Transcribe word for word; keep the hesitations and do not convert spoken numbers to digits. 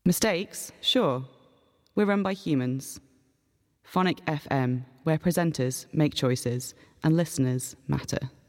Mistakes? Sure. We're run by humans. Phonic F M, where presenters make choices and listeners matter.